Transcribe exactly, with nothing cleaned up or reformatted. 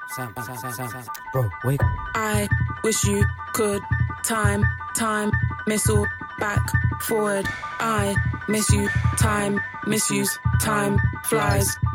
Sam, Sam, Sam, Sam. Bro, wake. I wish you could time, time, missile, back, forward. I miss you, time, misuse, time, flies